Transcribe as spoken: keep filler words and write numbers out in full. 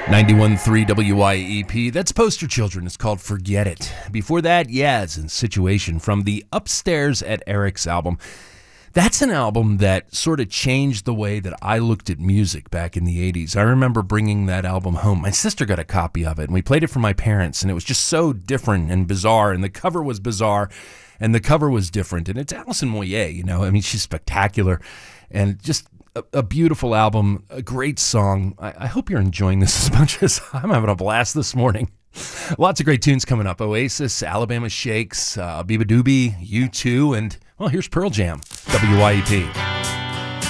ninety-one point three W I E P. That's Poster Children. It's called Forget It. Before that, Yaz and Situation from the Upstairs at Eric's album. That's an album that sort of changed the way that I looked at music back in the eighties. I remember bringing that album home. My sister got a copy of it, and we played it for my parents, and it was just so different and bizarre, and the cover was bizarre, and the cover was different. And it's Alison Moyet, you know. I mean, she's spectacular, and just a, a beautiful album, a great song. I, I hope you're enjoying this as much as I'm having a blast this morning. Lots of great tunes coming up. Oasis, Alabama Shakes, uh, Biba Doobie, U two, and, well, here's Pearl Jam, W I E P.